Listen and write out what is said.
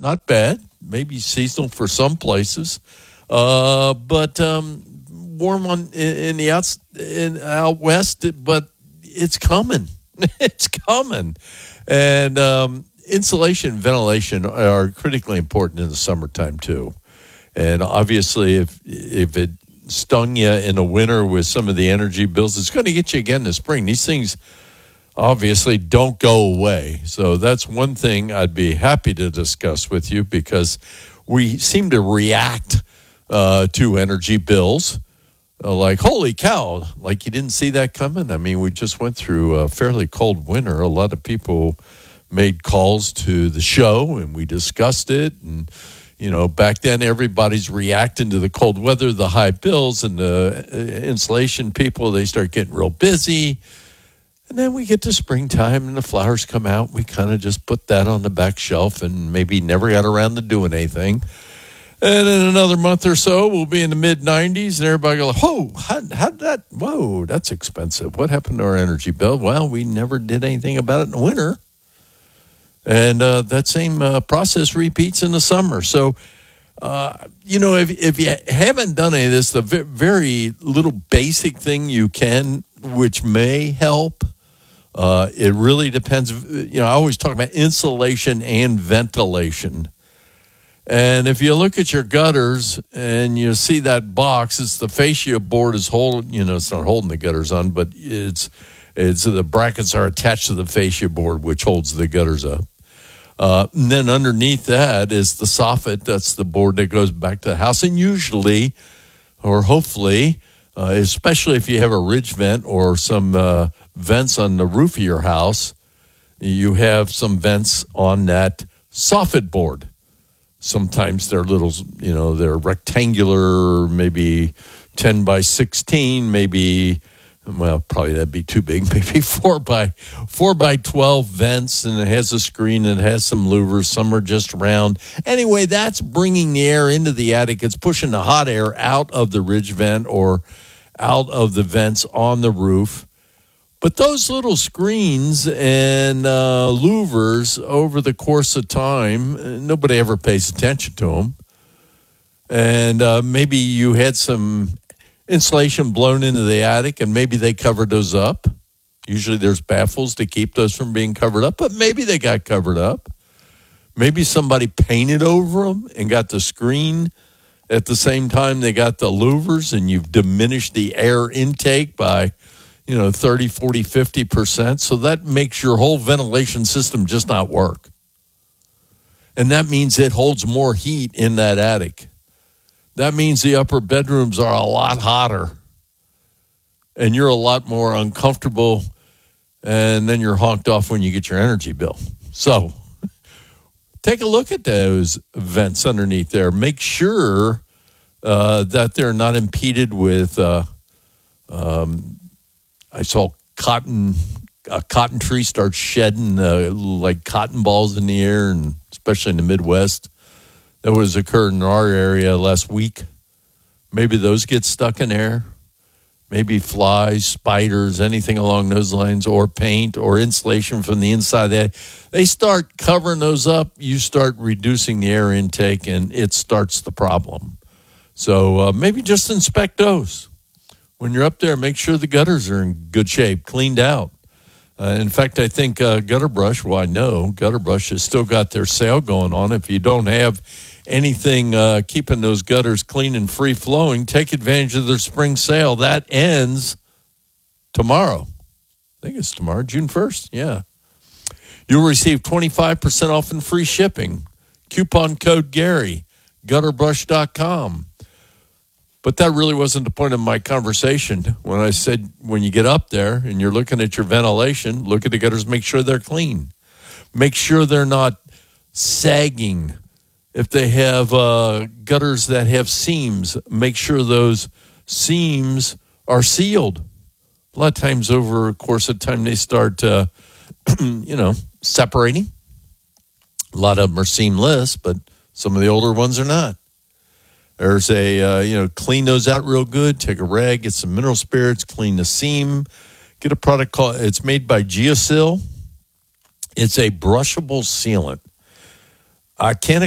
not bad. Maybe seasonal for some places, but warm in the out west. But it's coming. It's coming, and insulation and ventilation are critically important in the summertime too. And obviously, if it stung you in the winter with some of the energy bills, it's going to get you again in the spring. These things obviously don't go away. So that's one thing I'd be happy to discuss with you, because we seem to react to energy bills like, holy cow, like you didn't see that coming. I mean, we just went through a fairly cold winter. A lot of people made calls to the show and we discussed it. And, back then everybody's reacting to the cold weather, the high bills, and the insulation people, they start getting real busy. And then we get to springtime and the flowers come out. We kind of just put that on the back shelf and maybe never got around to doing anything. And in another month or so, we'll be in the mid-90s, and everybody go, whoa, that's expensive. What happened to our energy bill? Well, we never did anything about it in the winter. And that same process repeats in the summer. So, if you haven't done any of this, the very little basic thing you can, which may help, it really depends. I always talk about insulation and ventilation. And if you look at your gutters and you see that box, it's the fascia board is holding, it's not holding the gutters on, but it's the brackets are attached to the fascia board, which holds the gutters up. And then underneath that is the soffit. That's the board that goes back to the house. And usually, or hopefully, especially if you have a ridge vent or some vents on the roof of your house, you have some vents on that soffit board. Sometimes they're little, they're rectangular, maybe 10 by 16, maybe, well, probably that'd be too big, maybe 4 by 12 vents, and it has a screen and it has some louvers. Some are just round. Anyway, that's bringing the air into the attic. It's pushing the hot air out of the ridge vent or out of the vents on the roof. But those little screens and louvers over the course of time, nobody ever pays attention to them. And maybe you had some insulation blown into the attic and maybe they covered those up. Usually there's baffles to keep those from being covered up, but maybe they got covered up. Maybe somebody painted over them and got the screen at the same time they got the louvers, and you've diminished the air intake by 30, 40, 50%. So that makes your whole ventilation system just not work. And that means it holds more heat in that attic. That means the upper bedrooms are a lot hotter. And you're a lot more uncomfortable. And then you're honked off when you get your energy bill. So take a look at those vents underneath there. Make sure that they're not impeded with... I saw a cotton tree start shedding like cotton balls in the air, and especially in the Midwest. That was occurring in our area last week. Maybe those get stuck in there. Maybe flies, spiders, anything along those lines, or paint or insulation from the inside. They start covering those up. You start reducing the air intake, and it starts the problem. So maybe just inspect those. When you're up there, make sure the gutters are in good shape, cleaned out. In fact, I think Gutter Brush, well, I know Gutter Brush has still got their sale going on. If you don't have anything keeping those gutters clean and free-flowing, take advantage of their spring sale. That ends tomorrow. I think it's tomorrow, June 1st. Yeah. You'll receive 25% off and free shipping. Coupon code Gary, gutterbrush.com. But that really wasn't the point of my conversation. When I said, when you get up there and you're looking at your ventilation, look at the gutters, make sure they're clean. Make sure they're not sagging. If they have gutters that have seams, make sure those seams are sealed. A lot of times over the course of time, they start, separating. A lot of them are seamless, but some of the older ones are not. There's clean those out real good. Take a rag, get some mineral spirits, clean the seam. Get a product called, it's made by Geosil. It's a brushable sealant. I can't